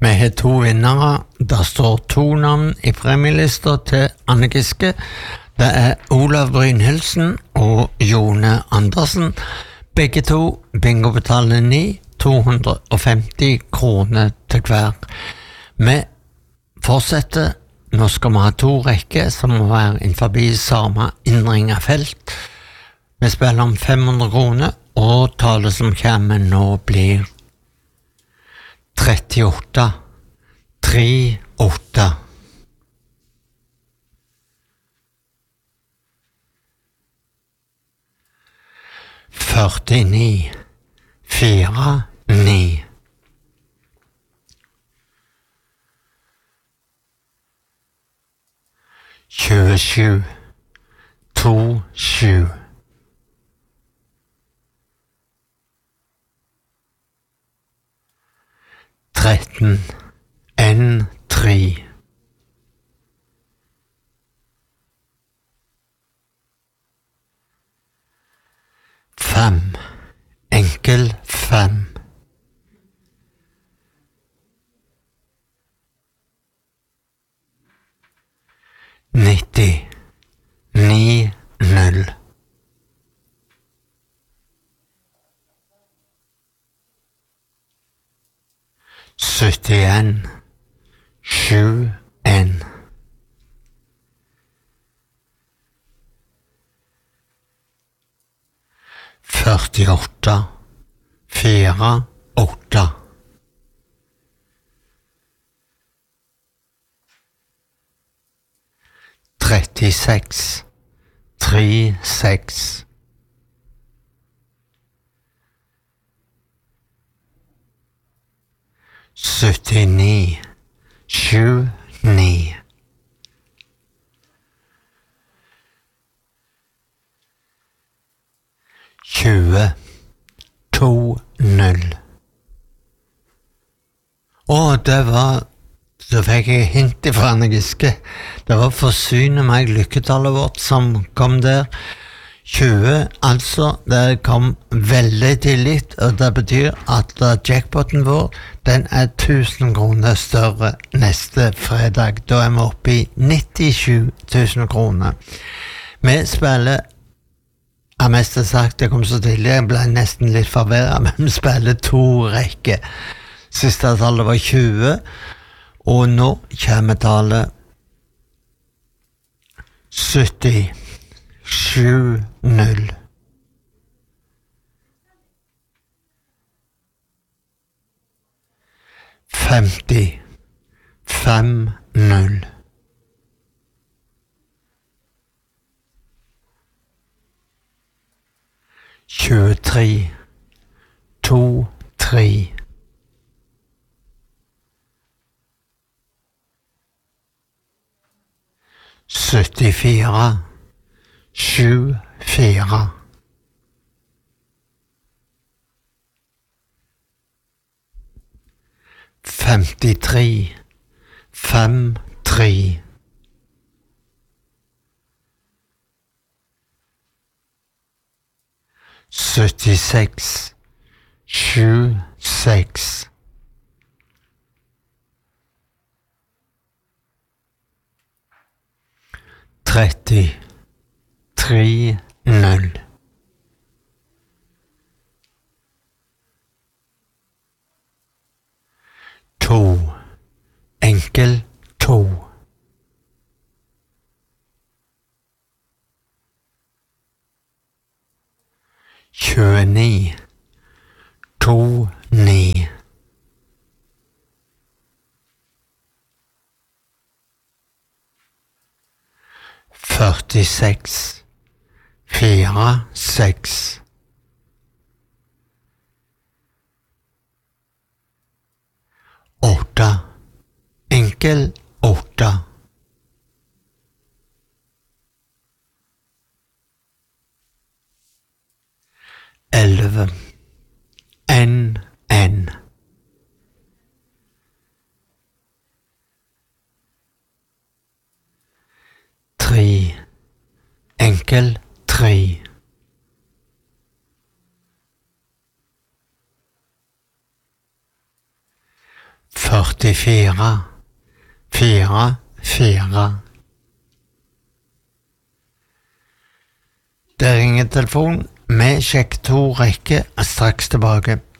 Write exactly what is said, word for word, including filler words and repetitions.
Vi har to vinnere. Der står to navn i premielister til Anne Giske. Det er Olav Brynhildsen og Jone Andersen. Begge to bingo betaler ni, to hundre og femti kroner til hver. Vi fortsetter. Nå skal vi ha to rekker som må være innenfor samme innringet felt. Vi spiller om fem hundre kroner, og tallet som kommer nå blir trettiåtte, trettioåtte. førtini, fire, ni. tjuesju, to, sju. tretten, en, tre. Fem, enkel fem. nitti, ni, null. syttien, sju, en. førtiåtte, fire, åtte. trettiseks, tre, seks. syttini, sju, ni. tjue, to, null. Å, det var, så fikk jeg hint fra Anne Giske. Det var forsyne meg lykketallet vårt som kom der. tjue, altså, det kom veldig tidlig, og det betyr at jackpoten vår, den er tusen kroner større neste fredag. Da er vi oppe i nittisju tusen kroner. Vi spiller, jeg mest har sagt, det kom så tidlig, jeg ble nesten litt forvirret, men vi spiller to rekker. Siste tallet var tjue, og nå kommer tallet sytti, sju, null. femti, fem, null. tjuetre, to, tre. syttifire, sju, fire. femtitre, fem, tre. syttiseks, sju, seks. tretti, tre, null. To, enkel, to. tjueni, to, ni. førtiseks, fire, seks. Åtte, enkel, åtte. Elleve, en, en. Tre, enkel, tre. førtifire, fire, fire. Det ringer telefon. Vi sjekker to rekker straks tilbake.